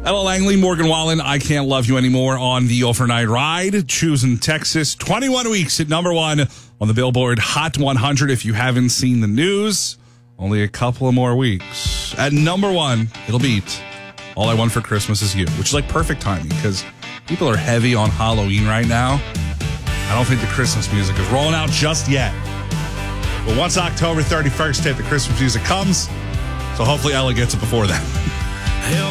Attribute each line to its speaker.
Speaker 1: Ella Langley, Morgan Wallen, I Can't Love You Anymore on the Overnight Ride. Choosing Texas, 21 weeks at number one on the Billboard Hot 100. If you haven't seen the news, only a couple of more weeks. At number one, it'll beat All I Want for Christmas Is You, which is like perfect timing because people are heavy on Halloween right now. I don't think the Christmas music is rolling out just yet. But once October 31st hit, the Christmas music comes. So hopefully Ella gets it before then.